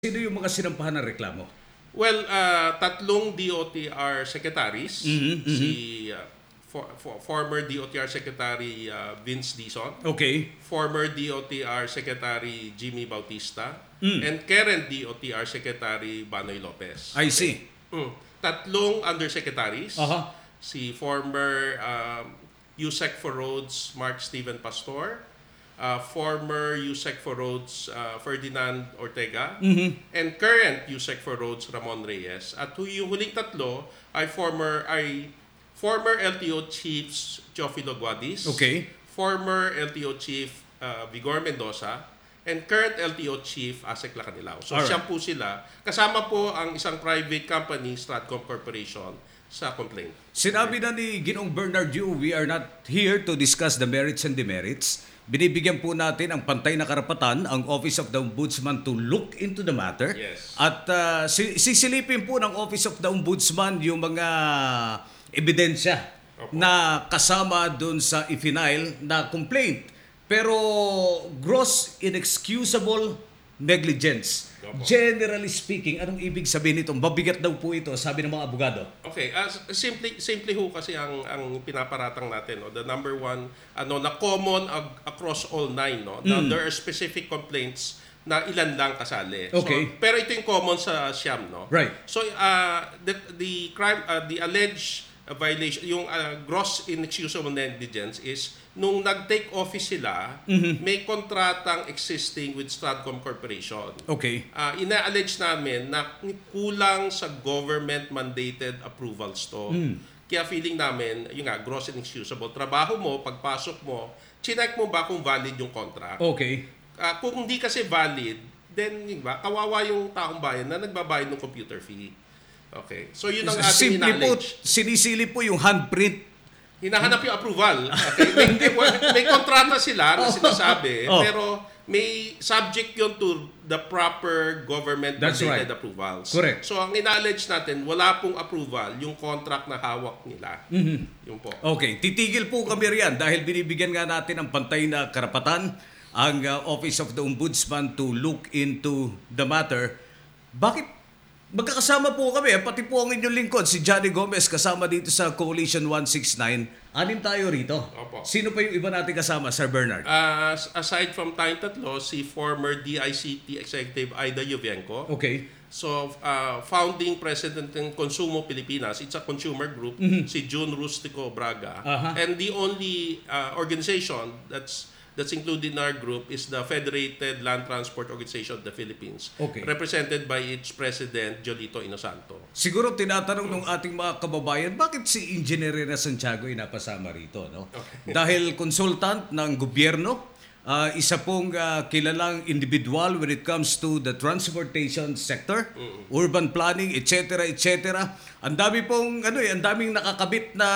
Sino yung mga sinampahan ng reklamo? Well, tatlong DOTR secretaries, si former DOTR Secretary Vince Dizon, Okay. former DOTR Secretary Jimmy Bautista, and current DOTR Secretary Banoy Lopez. I see. Tatlong undersecretaries, Aha. si former USEC for Roads Mark Steven Pastor, former USEC for Roads Ferdinand Ortega, and current USEC for Roads Ramon Reyes. At yung huling tatlo ay former LTO Chiefs Teofilo Guadis, Okay. former LTO Chief Vigor Mendoza, and current LTO Chief Asek Lacanilao. So Alright. siyam po sila. Kasama po ang isang private company, Stratcom Corporation, sa complaint. Sinabi na ni Ginoong Bernard Yu, we are not here to discuss the merits and demerits. Binibigyan po natin ang pantay na karapatan ang Office of the Ombudsman to look into the matter. Yes. At sisilipin po ng Office of the Ombudsman yung mga ebidensya na kasama dun sa i-file na complaint. Pero gross inexcusable negligence. Opo. Generally speaking, anong ibig sabihin nito? Mabigat daw po ito, sabi ng mga abogado. Okay, simply ho kasi ang pinaparatang natin, no, the number one na common across all nine, no, na there are specific complaints na ilan lang kasali. Okay. So, pero ito yung common sa siyam, no. Right. So the crime, the alleged violation, yung gross inexcusable negligence is nung nag-take office sila, may kontratang existing with Stratcom Corporation. Okay. Ina-allege namin na kulang sa government-mandated approvals to. Kaya feeling namin, yung nga, gross inexcusable. Trabaho mo, pagpasok mo, chinek mo ba kung valid yung contract? Okay. Kung hindi kasi valid, then kawawa yung taong bayan na nagbabayad ng computer fee. Okay. So yun ang ating Simple po, ina-allege. sinisili po yung handprint. Hinahanap yung approval. Okay? May kontrata sila na sinasabi, pero may subject yun to the proper government-mandated approvals. Correct. So, ang ina-allege natin, wala pong approval yung contract na hawak nila. Yun po. Okay, titigil po kami riyan dahil binibigyan nga natin ng pantay na karapatan ang Office of the Ombudsman to look into the matter. Bakit? Magkakasama po kami, pati po ang inyong lingkod, si Johnny Gomez, kasama dito sa Coalition 169. Anim tayo rito. Opo. Sino pa yung iba natin kasama, Sir Bernard? Aside from tayong tatlo, si former DICT Executive Aida Yovenko. Okay. So, founding president ng Consumo Pilipinas, it's a consumer group, si June Rustico Braga. And the only organization that's included in our group is the Federated Land Transport Organization of the Philippines, Okay. represented by its president, Jolito Inosanto. Siguro tinatanong ng ating mga kababayan, bakit si Engineer Rena Santiago ay napasama rito? No? Okay. Dahil consultant ng gobyerno, isa pong kilalang individual when it comes to the transportation sector, urban planning, etc. etc. Ang dami pong ang daming nakakabit na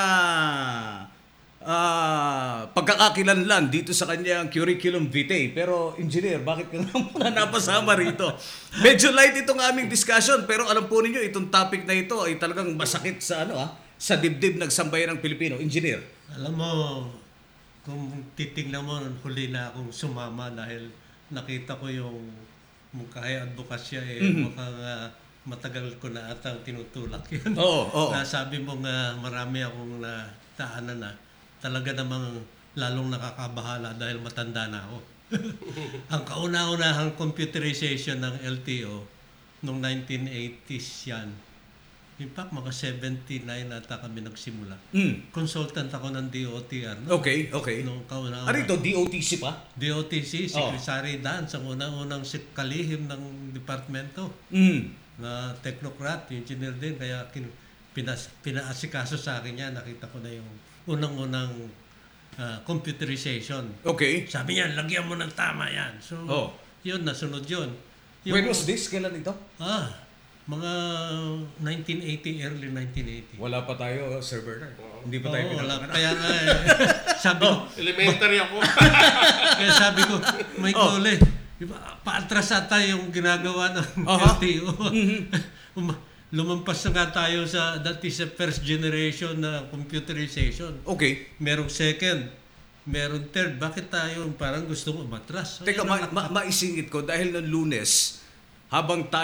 pagkakakilanlan dito sa kanyang curriculum vitae. Pero engineer, bakit ka muna napasama rito? Medyo light itong aming discussion, pero alam po ninyo itong topic na ito ay talagang masakit sa sa dibdib ng sambayan ng Pilipino. Engineer. Alam mo, kung titingnan mo, huli na akong sumama dahil nakita ko yung mukha advokasya mukhang matagal ko na atang tinutulak yun. Oo. Nasabi mo nga marami akong nataanan na talaga namang lalong nakakabahala dahil matanda na ako. Ang kauna-unahang computerization ng LTO noong 1980s yan. In fact, mga 79 ata kami nagsimula. Consultant ako ng DOTR. No? Okay. Noong kauna-una. Ano ito? DOTC pa? DOTC, Secretary Dan, sa unang-unang kalihim ng departamento na technocrat, engineer din. Kaya pinaasikaso sa akin yan. Nakita ko na yung unang-unang computerization. Okay. Sabi niya, lagyan mo ng tama yan. So, yun, nasunod yun. When was this? Kailan ito? Mga 1980, early 1980. Wala pa tayo, Sir Bernard. Hindi pa tayo wala. Kaya nga, sabi ko, Elementary ako. kaya sabi ko, may kole. Paatras ata yung ginagawa ng LTO. Lumampas na nga tayo that is the first generation na computerization. Okay. Merong second, meron third. Bakit tayo parang gusto mo umatras? Teka, maisingit ko dahil ng Lunes, habang